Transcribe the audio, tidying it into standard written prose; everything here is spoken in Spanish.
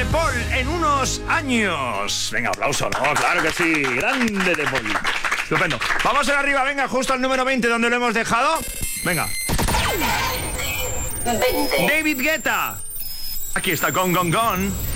Paul en unos años. Venga, aplauso, ¿no? Claro que sí. Grande de Paul. Estupendo. Vamos a arriba, venga, justo al número 20, donde lo hemos dejado. Venga. 20. David Guetta. Aquí está Gone, Gone, Gone.